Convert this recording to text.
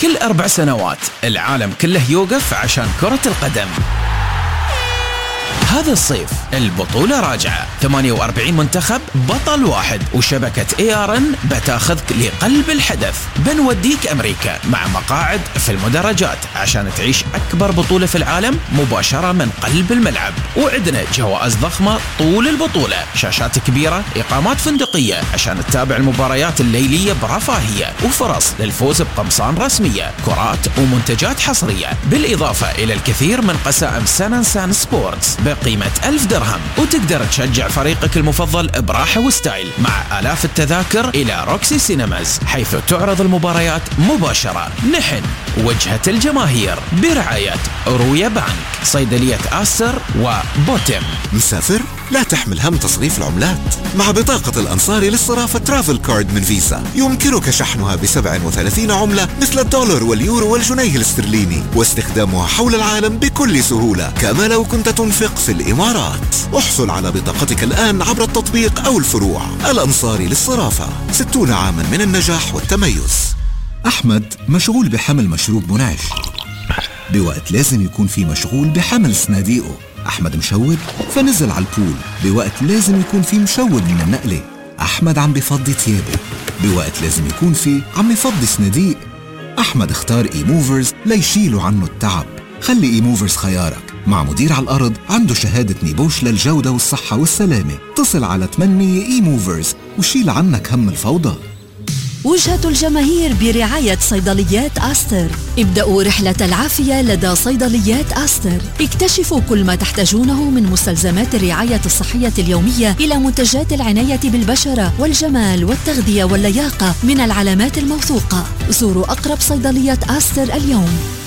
كل 4 سنوات العالم كله يوقف عشان كرة القدم. هذا الصيف البطولة راجعة، 48 منتخب بطل واحد، وشبكة ARN بتاخذك لقلب الحدث. بنوديك أمريكا مع مقاعد في المدرجات عشان تعيش أكبر بطولة في العالم مباشرة من قلب الملعب، وعندنا جوائز ضخمة طول البطولة، شاشات كبيرة، إقامات فندقية عشان تتابع المباريات الليلية برفاهية، وفرص للفوز بقمصان رسمية، كرات ومنتجات حصرية، بالإضافة إلى الكثير من قسائم سان سبورتس بقيمة 1000 درهم، وتقدر تشجع فريقك المفضل براحة وستايل مع آلاف التذاكر إلى روكسي سينماز، حيث تعرض المباريات مباشرة. نحن وجهة الجماهير برعاية رويا بانك، صيدلية آستر وبوتم. مسافر؟ لا تحمل هم تصريف العملات. مع بطاقة الأنصاري للصرافة ترافل كارد من فيزا يمكنك شحنها ب37 عملة مثل الدولار واليورو والجنيه الاسترليني، واستخدامها حول العالم بكل سهولة كما لو كنت تنفق في الإمارات. احصل على بطاقتك الآن عبر التطبيق أو الفروع. الأنصاري للصرافة، 60 عاما من النجاح والتميز. أحمد مشغول بحمل مشروب منعش بوقت لازم يكون في مشغول بحمل صناديقه. أحمد مشود فنزل على البول بوقت لازم يكون في مشود من النقلة. أحمد عم بفضي ثيابه بوقت لازم يكون في عم يفضي صناديق. أحمد اختار إيموفرز ليشيلوا عنه التعب. خلي إيموفرز خيارك، مع مدير على الأرض عنده شهادة نيبوش للجودة والصحة والسلامة. اتصل على 800 إيموفرز وشيل عنك هم الفوضى. وجهة الجماهير برعاية صيدليات آستر. ابدأوا رحلة العافية لدى صيدليات آستر. اكتشفوا كل ما تحتاجونه من مستلزمات الرعاية الصحية اليومية إلى منتجات العناية بالبشرة والجمال والتغذية واللياقة من العلامات الموثوقة. زوروا أقرب صيدلية آستر اليوم.